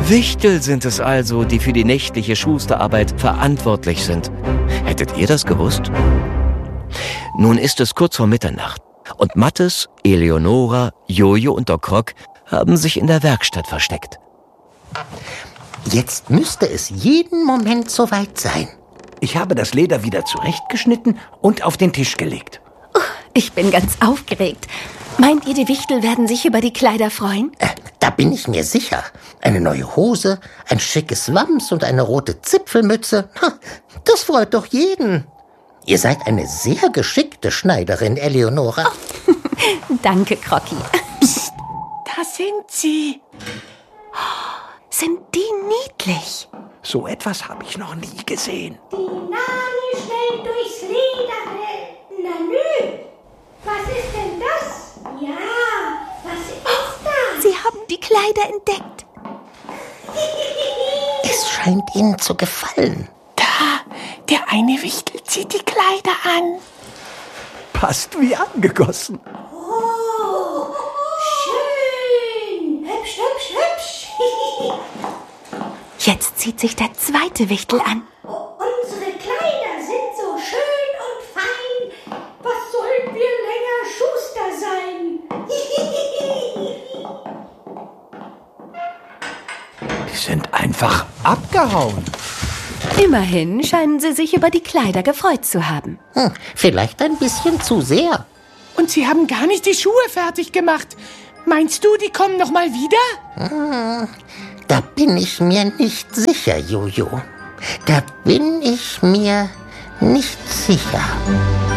Wichtel sind es also, die für die nächtliche Schusterarbeit verantwortlich sind. Hättet ihr das gewusst? Nun ist es kurz vor Mitternacht und Mathis, Eleonora, Jojo und Doc Rock haben sich in der Werkstatt versteckt. Jetzt müsste es jeden Moment soweit sein. Ich habe das Leder wieder zurechtgeschnitten und auf den Tisch gelegt. Ich bin ganz aufgeregt. Meint ihr, die Wichtel werden sich über die Kleider freuen? Da bin ich mir sicher. Eine neue Hose, ein schickes Wams und eine rote Zipfelmütze. Das freut doch jeden. Ihr seid eine sehr geschickte Schneiderin, Eleonora. Oh, danke, Crocky. Psst, da sind sie. Sind die niedlich? So etwas habe ich noch nie gesehen. Die Nadel schnell durchs Leder hält. Na nö, was ist denn das? Ja, was ist das? Sie haben die Kleider entdeckt. Es scheint Ihnen zu gefallen. Da, der eine Wichtel zieht die Kleider an. Passt wie angegossen. Oh, schön. Hübsch, hübsch, hübsch. Jetzt zieht sich der zweite Wichtel an. Unsere Kleider sind so schön und fein. Was sollen wir länger Schuster sein? Die sind einfach abgehauen. Immerhin scheinen sie sich über die Kleider gefreut zu haben. Vielleicht ein bisschen zu sehr. Und sie haben gar nicht die Schuhe fertig gemacht. Meinst du, die kommen noch mal wieder? Da bin ich mir nicht sicher, Jojo. Da bin ich mir nicht sicher.